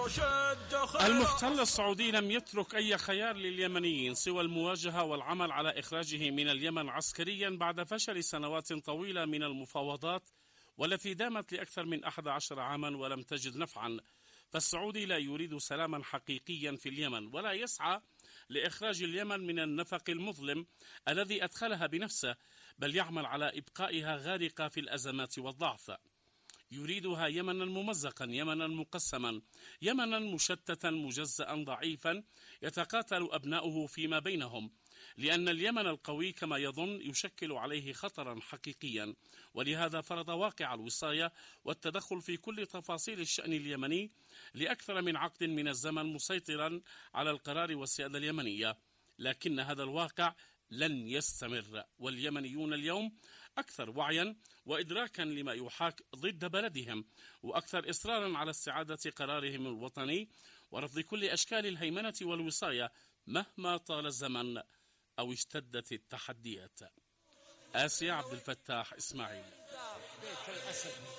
المحتل السعودي لم يترك أي خيار لليمنيين سوى المواجهة والعمل على إخراجه من اليمن عسكريا بعد فشل سنوات طويلة من المفاوضات والتي دامت لأكثر من 11 عاما ولم تجد نفعا. فالسعودي لا يريد سلاما حقيقيا في اليمن ولا يسعى لإخراج اليمن من النفق المظلم الذي أدخلها بنفسه، بل يعمل على إبقائها غارقة في الأزمات والضعف. يريدها يمنا ممزقا، يمنا مقسما، يمنا مشتتا مجزأ ضعيفا يتقاتل أبناؤه فيما بينهم، لأن اليمن القوي كما يظن يشكل عليه خطرا حقيقيا، ولهذا فرض واقع الوصاية والتدخل في كل تفاصيل الشأن اليمني لأكثر من عقد من الزمن مسيطرا على القرار والسيادة اليمنية. لكن هذا الواقع لن يستمر، واليمنيون اليوم أكثر وعيا وإدراكا لما يحاك ضد بلدهم، وأكثر إصرارا على استعادة قرارهم الوطني ورفض كل أشكال الهيمنة والوصاية مهما طال الزمن أو اشتدت التحديات. آسيا عبد الفتاح إسماعيل.